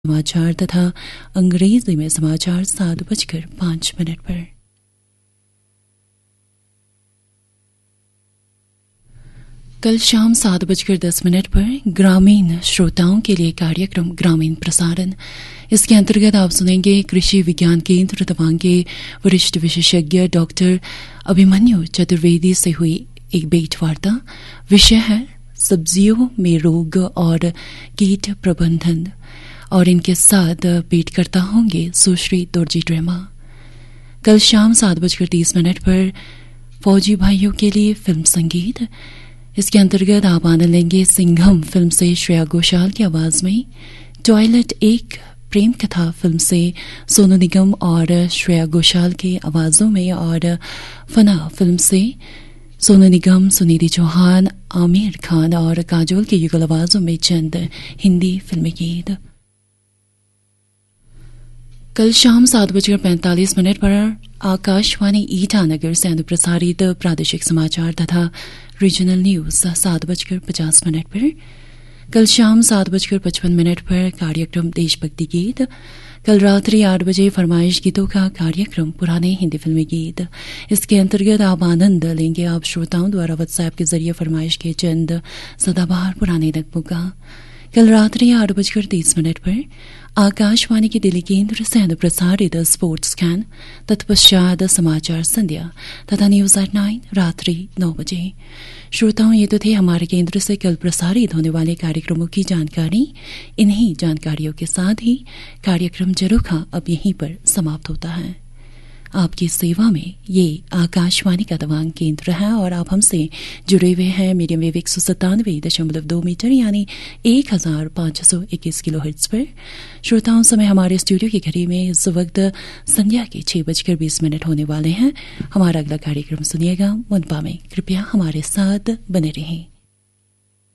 समाचार तथा अंग्रेजी में समाचार 7:05 पर। कल शाम 7:10 पर ग्रामीण श्रोताओं के लिए कार्यक्रम ग्रामीण प्रसारण। इसके अंतर्गत आप सुनेंगे कृषि विज्ञान केंद्र तवांग के वरिष्ठ विशेषज्ञ डॉक्टर अभिमन्यु चतुर्वेदी से हुई एक भेंटवार्ता। विषय है सब्जियों में रोग और कीट प्रबंधन और इनके साथ भेंटकर्ता होंगे सुश्री दोरजी ड्रेमा। कल शाम 7:30 पर फौजी भाइयों के लिए फिल्म संगीत। इसके अंतर्गत आप आनंद लेंगे सिंघम फिल्म से श्रेया घोषाल की आवाज में, टॉयलेट एक प्रेम कथा फिल्म से सोनू निगम और श्रेया घोषाल की आवाजों में, और फना फिल्म से सोनू निगम, सुनिधि चौहान, आमिर खान और काजोल की युगल आवाजों में चंद हिंदी फिल्मी गीत। कल शाम 7:45 पर आकाशवाणी ईटानगर से अनुप्रसारित प्रादेशिक समाचार तथा रीजनल न्यूज 7:50 पर। कल शाम 7:55 पर कार्यक्रम देशभक्ति गीत। कल रात्रि 8 बजे फरमाइश गीतों का कार्यक्रम पुराने हिंदी फिल्मी गीत। इसके अंतर्गत आप आनंद लेंगे आप श्रोताओं द्वारा व्हाट्सएप के जरिए फरमाइश के चंद सदाबहार पुराने नगमों का। कल रात्रि 8:30 पर आकाशवाणी के दिल्ली केंद्र से अनुप्रसारित स्पोर्ट्स स्कैन, तत्पश्चात समाचार संध्या तथा न्यूज एट 9 रात्रि 9 बजे। श्रोताओं, ये तो थे हमारे केंद्र से कल प्रसारित होने वाले कार्यक्रमों की जानकारी। इन्हीं जानकारियों के साथ ही कार्यक्रम जरूखा अब यहीं पर समाप्त होता है। आपकी सेवा में ये आकाशवाणी का तवांग केंद्र है और आप हमसे जुड़े हुए हैं मीडियम वेव 197.2 मीटर यानी 1521 किलोहर्ट्ज पर। श्रोताओं, समय हमारे स्टूडियो की घड़ी में इस वक्त संध्या के 6:20 होने वाले हैं। हमारा अगला कार्यक्रम सुनिएगा मुनपा में। कृपया हमारे साथ बने रहें।